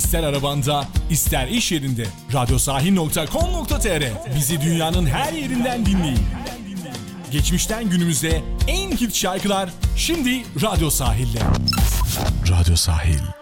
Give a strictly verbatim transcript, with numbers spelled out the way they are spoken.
İster arabanda, ister iş yerinde. radyosahil nokta com nokta tr. Bizi dünyanın her yerinden dinleyin. Geçmişten günümüze en hit şarkılar şimdi Radyo Sahil'de. Radyo Sahil.